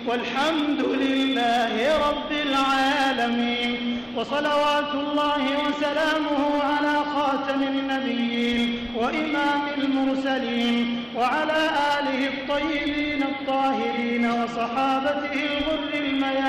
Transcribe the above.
والحمد لله رب العالمين. وصلوات الله وسلامه على خاتم النبيين وإمام المرسلين وعلى آله الطيبين الطاهرين وصحابته الغر الميامين